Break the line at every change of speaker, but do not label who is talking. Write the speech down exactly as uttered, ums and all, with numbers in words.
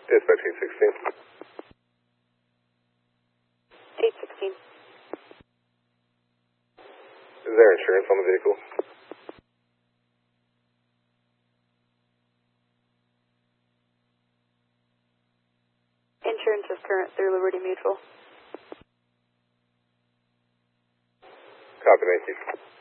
Dispatch eight sixteen.
eight sixteen.
Is there insurance on the vehicle?
Insurance is current through Liberty Mutual.
Copy, thank you.